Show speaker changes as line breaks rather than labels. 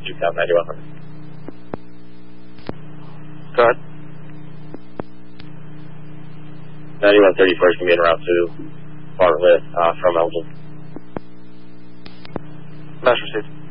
Duke out 9100.
Go ahead.
9134 is going to be en route to Bartlett from Elgin.
Mesh received.